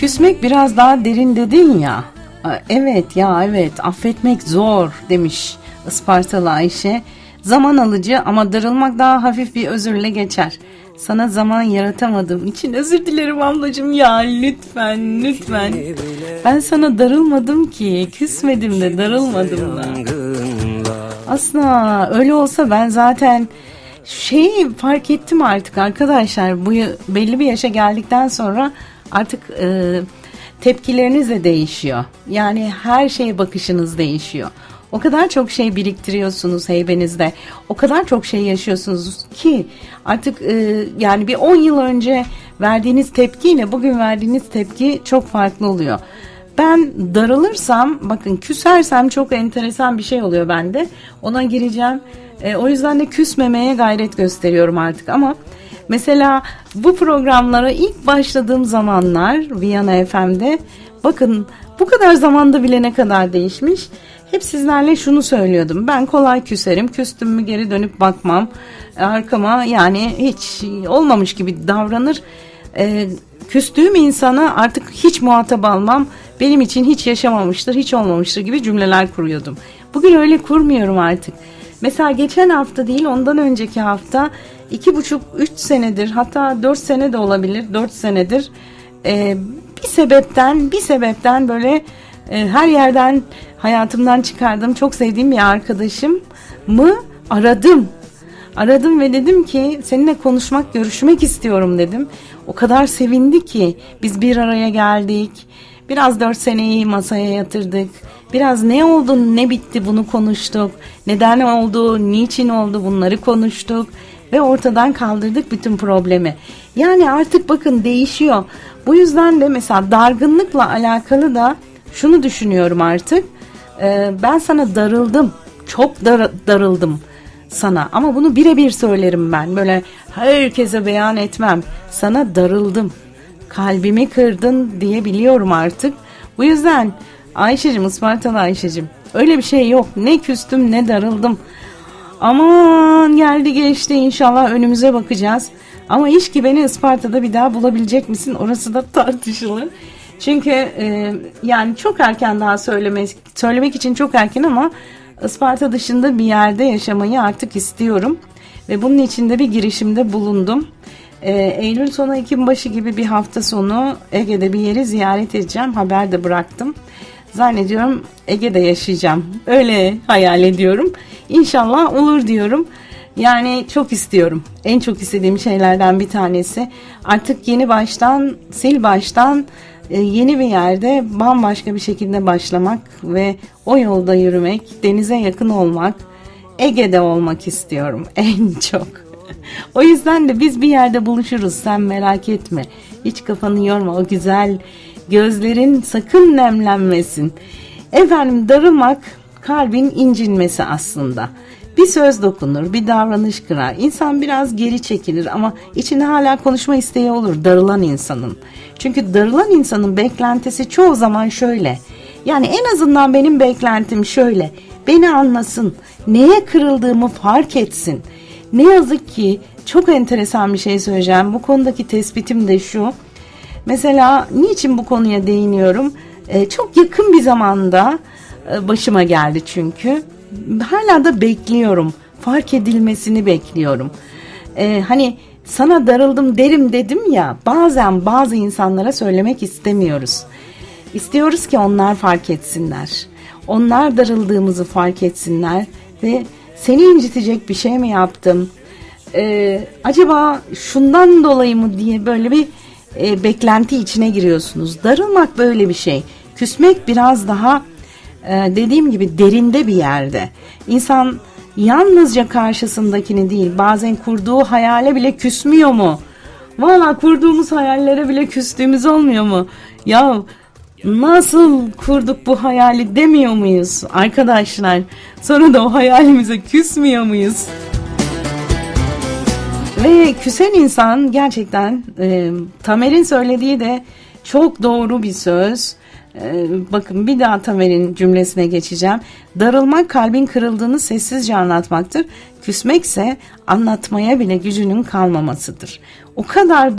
Küsmek biraz daha derin dedin ya. Evet ya, evet, affetmek zor demiş Ispartalı Ayşe. Zaman alıcı ama darılmak daha hafif bir özürle geçer. Sana zaman yaratamadığım için özür dilerim ablacığım ya, lütfen lütfen. Ben sana darılmadım ki, küsmedim de darılmadım da. Aslında öyle olsa ben zaten fark ettim artık arkadaşlar, bu belli bir yaşa geldikten sonra artık tepkileriniz de değişiyor. Yani her şeye bakışınız değişiyor. O kadar çok şey biriktiriyorsunuz heybenizde. O kadar çok şey yaşıyorsunuz ki artık yani bir 10 yıl önce verdiğiniz tepkiyle bugün verdiğiniz tepki çok farklı oluyor. Ben darılırsam, bakın küsersem çok enteresan bir şey oluyor bende. Ona gireceğim. O yüzden de küsmemeye gayret gösteriyorum artık. Ama mesela bu programlara ilk başladığım zamanlar Viyana FM'de, bakın bu kadar zamanda bile ne kadar değişmiş. Hep sizlerle şunu söylüyordum. Ben kolay küserim. Küstüm mü geri dönüp bakmam. Arkama yani hiç olmamış gibi davranır. Küstüğüm insana artık hiç muhatap almam. Benim için hiç yaşamamıştır, hiç olmamıştır gibi cümleler kuruyordum. Bugün öyle kurmuyorum artık. Mesela geçen hafta değil, ondan önceki hafta 2,5-3 senedir, hatta 4 sene de olabilir, 4 senedir bir sebepten böyle her yerden hayatımdan çıkardığım çok sevdiğim bir arkadaşımı aradım ve dedim ki seninle konuşmak, görüşmek istiyorum dedim. O kadar sevindi ki biz bir araya geldik. Biraz 4 seneyi masaya yatırdık. Biraz ne oldu, ne bitti bunu konuştuk. Neden oldu, niçin oldu bunları konuştuk. Ve ortadan kaldırdık bütün problemi. Yani artık bakın değişiyor. Bu yüzden de mesela dargınlıkla alakalı da şunu düşünüyorum artık. Ben sana darıldım. Çok darıldım sana. Ama bunu birebir söylerim ben. Böyle herkese beyan etmem. Sana darıldım. Kalbimi kırdın diyebiliyorum artık. Bu yüzden Ayşe'cim, Ispartalı Ayşe'cim, öyle bir şey yok. Ne küstüm ne darıldım. Aman geldi geçti, inşallah önümüze bakacağız. Ama iş ki beni Isparta'da bir daha bulabilecek misin? Orası da tartışılır. Çünkü yani çok erken daha söylemek için çok erken ama Isparta dışında bir yerde yaşamayı artık istiyorum. Ve bunun için de bir girişimde bulundum. Eylül sonu Ekim başı gibi bir hafta sonu Ege'de bir yeri ziyaret edeceğim. Haber de bıraktım. Zannediyorum Ege'de yaşayacağım. Öyle hayal ediyorum. İnşallah olur diyorum. Yani çok istiyorum. En çok istediğim şeylerden bir tanesi. Artık yeni baştan, sil baştan yeni bir yerde bambaşka bir şekilde başlamak ve o yolda yürümek, denize yakın olmak, Ege'de olmak istiyorum en çok. O yüzden de biz bir yerde buluşuruz, sen merak etme. Hiç kafanı yorma, o güzel gözlerin sakın nemlenmesin. Efendim, darılmak kalbin incinmesi aslında. Bir söz dokunur, bir davranış kırar. İnsan biraz geri çekilir ama içinde hala konuşma isteği olur darılan insanın. Çünkü darılan insanın beklentisi çoğu zaman şöyle. Yani en azından benim beklentim şöyle. Beni anlasın, neye kırıldığımı fark etsin. Ne yazık ki çok enteresan bir şey söyleyeceğim. Bu konudaki tespitim de şu. Mesela niçin bu konuya değiniyorum? Çok yakın bir zamanda başıma geldi çünkü. Hala da bekliyorum. Fark edilmesini bekliyorum. Hani sana darıldım derim dedim ya. Bazen bazı insanlara söylemek istemiyoruz. İstiyoruz ki onlar fark etsinler. Onlar darıldığımızı fark etsinler ve seni incitecek bir şey mi yaptım? Acaba şundan dolayı mı diye böyle bir beklenti içine giriyorsunuz. Darılmak böyle bir şey. Küsmek biraz daha dediğim gibi derinde bir yerde. İnsan yalnızca karşısındakini değil, bazen kurduğu hayale bile küsmüyor mu? Valla kurduğumuz hayallere bile küstüğümüz olmuyor mu? Ya nasıl kurduk bu hayali demiyor muyuz arkadaşlar? Sonra da o hayalimize küsmüyor muyuz? Ve küsen insan gerçekten Tamer'in söylediği de çok doğru bir söz. Bakın bir daha Tamer'in cümlesine geçeceğim. Darılmak kalbin kırıldığını sessizce anlatmaktır. Küsmekse anlatmaya bile gücünün kalmamasıdır. O kadar